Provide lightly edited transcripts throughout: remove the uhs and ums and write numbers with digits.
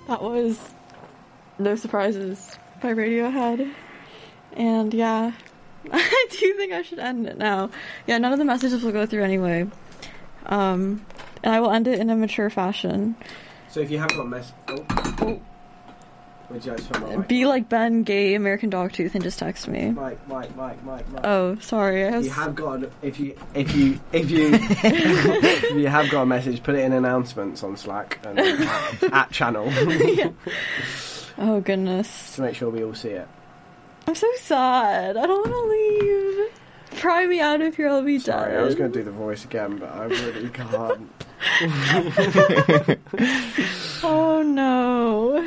That was No Surprises by Radiohead. And yeah, I do think I should end it now. Yeah, none of the messages will go through anyway. And I will end it in a mature fashion. So if you have got a message... Oh. Would you like to Be like Ben, gay, American Dogtooth, and just text me. Mike. Oh, sorry. If you have got if you if you have got a message, put it in announcements on Slack and at channel. Yeah. Oh goodness. To make sure we all see it. I'm so sad. I don't want to leave. Pry me out of here, I'll be Sorry, dead. I was going to do the voice again, but I really can't. Oh no.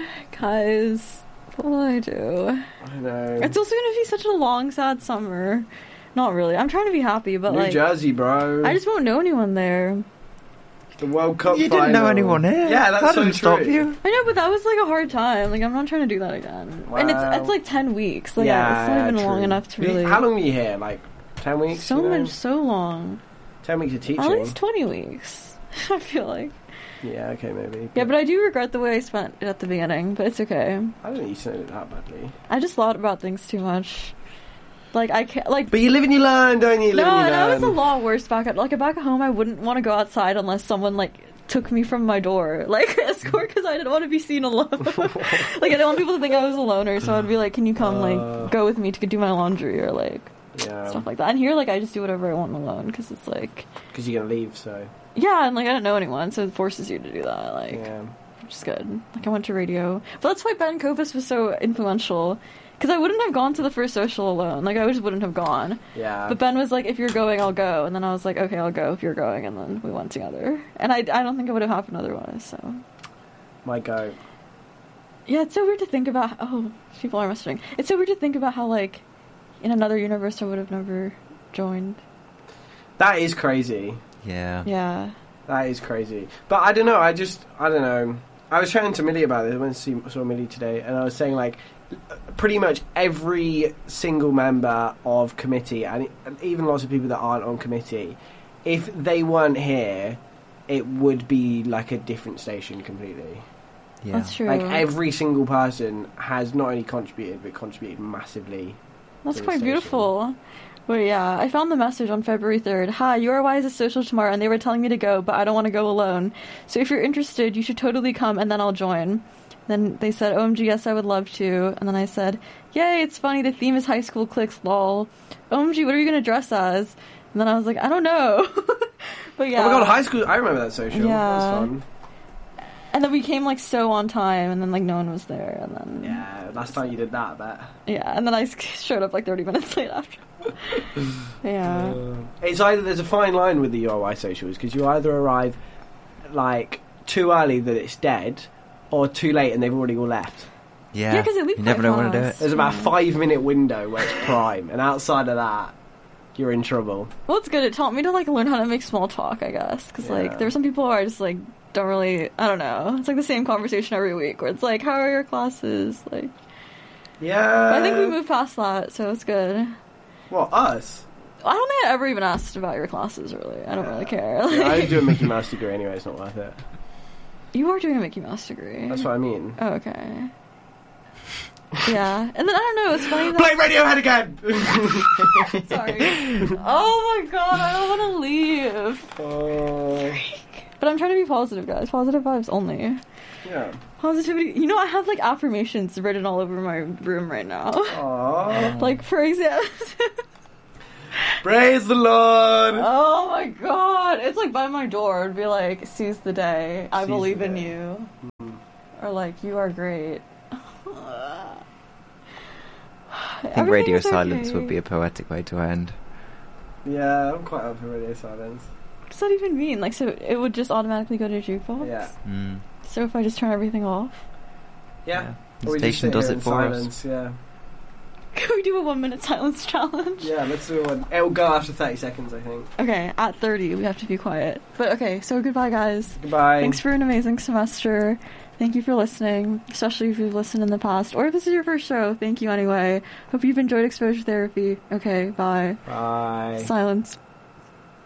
Guys, what will I do? I know. It's also going to be such a long, sad summer. Not really. I'm trying to be happy, but New Jersey, bro. I just won't know anyone there. The World Cup You final. didn't know anyone here. Yeah, that's that so didn't stop true. you. I know, but that was like a hard time. Like, I'm not trying to do that again. Wow. And it's like 10 weeks. Like, Yeah, it's not even long true. enough to really... How long were you here? Like 10 weeks? So much, so long. 10 weeks of teaching. At least 20 weeks, I feel like. Yeah, okay, maybe. Yeah, but I do regret the way I spent it at the beginning, but it's okay. I don't think you said it that badly. I just thought about things too much. Like, I can't, like... But you live and you learn, don't you? No, that was a lot worse back at home. I wouldn't want to go outside unless someone, like, took me from my door. Like, escort, because I didn't want to be seen alone. Like, I didn't want people to think I was a loner, so I'd be like, can you come, like, go with me to do my laundry, or, like, stuff like that. And here, like, I just do whatever I want alone, because it's, like... Because you're going to leave, so... Yeah, and, like, I don't know anyone, so it forces you to do that, like... Yeah. Which is good. Like, I went to radio. But that's why Ben Kovas was so influential. Because I wouldn't have gone to the first social alone. Like, I just wouldn't have gone. Yeah. But Ben was like, if you're going, I'll go. And then I was like, okay, I'll go if you're going. And then we went together. And I don't think it would have happened otherwise, so... Might go. Yeah, it's so weird to think about... Oh, people are messaging. It's so weird to think about how, like, in another universe I would have never joined. That is crazy. Yeah. Yeah. That is crazy. But I don't know, I don't know. I was chatting to Millie about this. I went to saw Millie today, and I was saying, like, pretty much every single member of committee, and even lots of people that aren't on committee, if they weren't here, it would be like a different station completely. Yeah. That's true. Like, every single person has not only contributed, but contributed massively. That's to the quite station. beautiful. But yeah, I found the message on February 3rd. Hi, URY is a social tomorrow, and they were telling me to go, but I don't want to go alone. So if you're interested, you should totally come, and then I'll join. Then they said, OMG, yes, I would love to. And then I said, yay, it's funny, the theme is high school cliques, lol. OMG, what are you going to dress as? And then I was like, I don't know. But yeah. Oh my god, high school, I remember that social. Yeah. That was fun. And then we came, like, so on time, and then, like, no one was there, and then... Yeah, last time you did that, I bet. Yeah, and then I showed up, like, 30 minutes late after. Yeah. It's either, there's a fine line with the URY socials, because you either arrive, like, too early that it's dead, or too late and they've already all left. Yeah. Yeah, 'cause they leave you never quite know when to do fast. it. There's about a 5-minute window where it's prime, and outside of that, you're in trouble. Well, it's good. It taught me to, like, learn how to make small talk, I guess. Because, like, there are some people who are just, like, don't really... I don't know. It's, like, the same conversation every week, where it's, like, how are your classes? Like... Yeah. But I think we moved past that, so it's good. What, us? I don't think I ever even asked about your classes, really. I don't really care. Yeah, I Like, didn't do a Mickey Mouse degree anyway, it's not worth it. you are doing a Mickey Mouse degree. That's what I mean. Oh, okay. Yeah. And then, I don't know, it's funny that... Play Radiohead again! Sorry. Oh my god, I don't want to leave. Oh. But I'm trying to be positive, guys. Positive vibes only. Yeah. Positivity. You know, I have, like, affirmations written all over my room right now. Aww. Like, for example... Praise the Lord! Oh my god. It's, like, by my door. It'd be like, seize the day. I Seize believe the in day. you. Or, like, you are great. I think radio silence would be a poetic way to end. Yeah, I'm quite up for radio silence. What does that even mean? Like, so it would just automatically go to jukebox? Yeah. Mm. So if I just turn everything off? Yeah. The Or we just station sit does here it in for us. silence, yeah. Can we do a 1-minute silence challenge? Yeah, let's do one. It'll go after 30 seconds, I think. Okay, at 30, we have to be quiet. But okay, so goodbye, guys. Goodbye. Thanks for an amazing semester. Thank you for listening, especially if you've listened in the past. Or if this is your first show, thank you anyway. Hope you've enjoyed exposure therapy. Okay, bye. Bye. Silence.